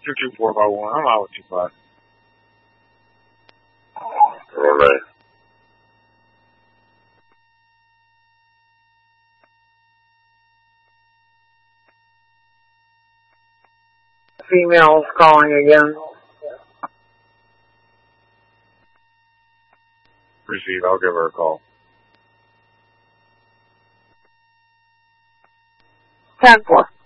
22451. I'm out with you, bud. All right. Female's calling again. Receive. I'll give her a call. 10-4.